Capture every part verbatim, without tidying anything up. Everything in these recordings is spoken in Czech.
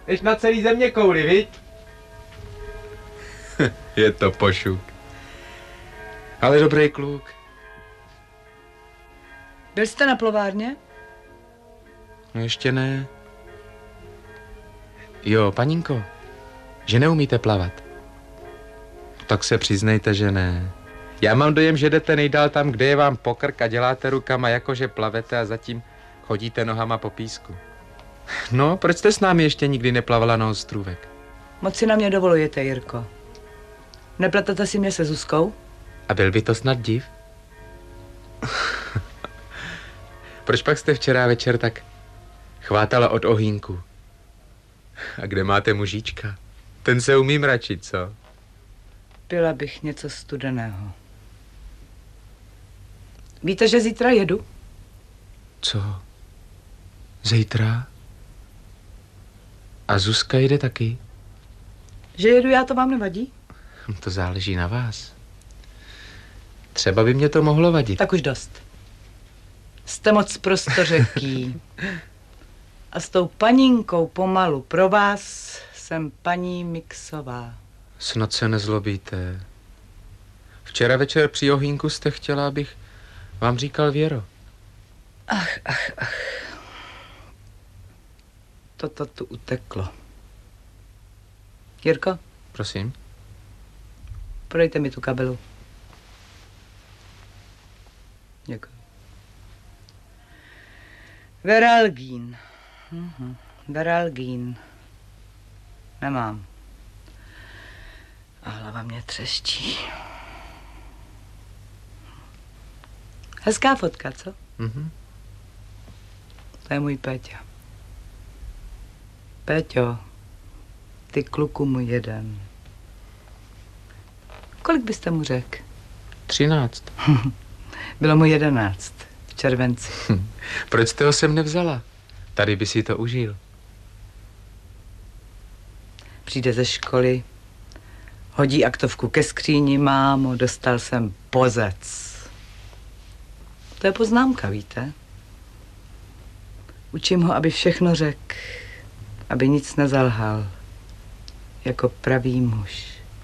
Ješ na celý země kouli, viď? Je to pošuk. Ale dobrý kluk. Byl jste na plovárně? No ještě ne. Jo, paninko, že neumíte plavat. Tak se přiznejte, že ne. Já mám dojem, že jdete nejdál tam, kde je vám pokrk a děláte rukama, jakože plavete a zatím chodíte nohama po písku. No, proč jste s námi ještě nikdy neplavala na ostrůvek? Moc si na mě dovolujete, Jirko. Nepletete si mě se Zuzkou? A byl by to snad div? Proč pak jste včera večer tak chvátala od ohýnku? A kde máte mužíčka? Ten se umí mračit, co? Pila bych něco studeného. Víte, že zítra jedu? Co? Zítra? A Zuzka jede taky? Že jedu já, to vám nevadí? To záleží na vás. Třeba by mě to mohlo vadit. Tak už dost. Jste moc prostořeký. A s tou paninkou pomalu pro vás jsem paní Mixová. Snad se nezlobíte. Včera večer při ohýnku jste chtěla, abych vám říkal Věro. Ach, ach, ach. Toto tu uteklo. Jirko? Prosím? Podejte mi tu kabelu. Děkuji. Veralgín. Mhm. Veralgín. Nemám. A hlava mě třeští. Hezká fotka, co? Mhm. To je můj Péťa. Péťo, ty kluku můj jeden. Kolik byste mu řekl? Třináct. Bylo mu jedenáct. V červenci. Proč jste ho sem nevzala? Tady by si to užil. Přijde ze školy, hodí aktovku ke skříni, mámo, dostal jsem pozec. To je poznámka, víte? Učím ho, aby všechno řekl, aby nic nezalhal, jako pravý muž.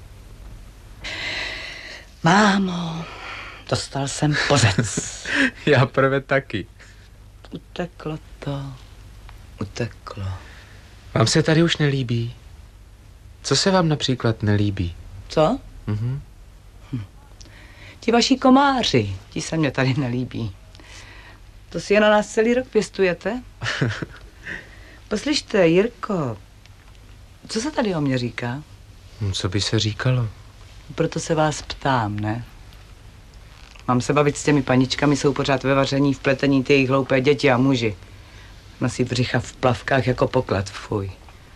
Mámo, dostal jsem pozec. Já prvé taky. Uteklo to, uteklo. Vám se tady už nelíbí? Co se vám například nelíbí? Co? Mhm. Hm. Ti vaši komáři, ti se mě tady nelíbí. To si je na nás celý rok pěstujete? Poslyšte, Jirko, co se tady o mě říká? Co by se říkalo? Proto se vás ptám, ne? Mám se bavit s těmi paničkami, jsou pořád ve vaření, v pletení ty jejich hloupé děti a muži. Nosí břicha v plavkách jako poklad, fuj.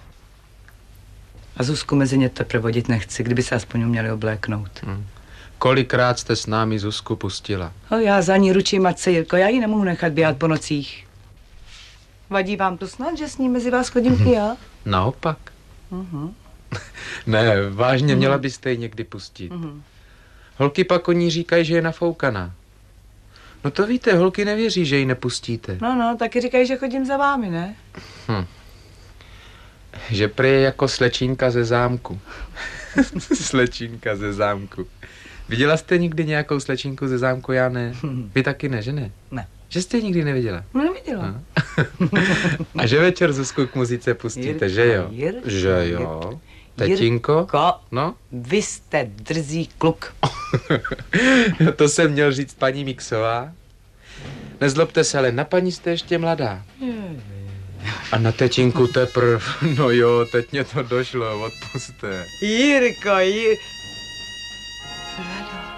A Zuzku mezi ně teprve vodit nechci, kdyby se aspoň uměli obléknout. Hmm. Kolikrát jste s námi Zuzku pustila? No, já za ní ručím, matce, Jirko, já ji nemohu nechat běhat po nocích. Vadí vám to snad, že s ní mezi vás chodím i já? Naopak. Uh-huh. Ne, vážně, uh-huh. měla byste ji někdy pustit. Uh-huh. Holky pak o ní říkají, že je nafoukaná. No to víte, holky nevěří, že ji nepustíte. No, no, taky říkají, že chodím za vámi, ne? Hm. Že prý je jako slečínka ze zámku. Slečínka ze zámku. Viděla jste někdy nějakou slečínku ze zámku? Já ne. Vy taky ne, že ne? Ne. Že jste ji nikdy neviděla? No, neviděla. A, A že večer Zuzku k muzice pustíte, Jirko, že jo? Jirko, že jo? Tetínko? Jirko, no? Vy jste drzý kluk. To jsem měl říct paní Mixová. Nezlobte se, ale na paní jste ještě mladá. A na tetinku teprv. No jo, teď mě to došlo, odpuste. Jirko, Jir... Fredo.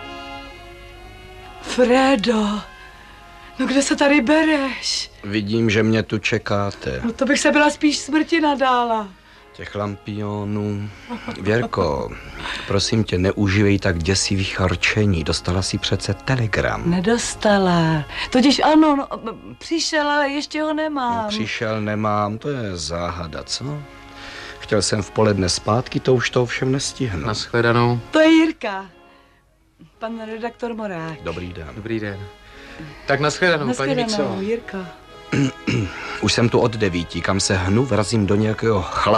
Fredo. No kde se tady bereš? Vidím, že mě tu čekáte. No to bych se byla spíš smrti nadála. Těch lampionů. Věrko, prosím tě, neužívej tak děsivých charčení. Dostala si přece telegram. Nedostala. Totiž ano, no, přišel, ale ještě ho nemám. No, přišel, nemám, to je záhada, co? Chtěl jsem v poledne zpátky, to už to ovšem nestihnu. Nashledanou. To je Jirka. Pan redaktor Morák. Dobrý den. Dobrý den. Tak nashledanou, paní Mixová. Jirka. Už jsem tu od devíti, kam se hnu, vrazím do nějakého chlapa.